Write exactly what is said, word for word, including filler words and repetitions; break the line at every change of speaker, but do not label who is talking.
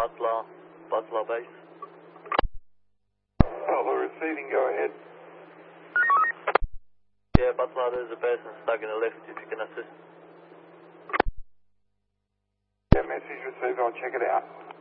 Butler, Butler base.
Butler receiving, go ahead.
Yeah, Butler, there's a person stuck in the lift if you can assist.
Yeah, message received, I'll check it out.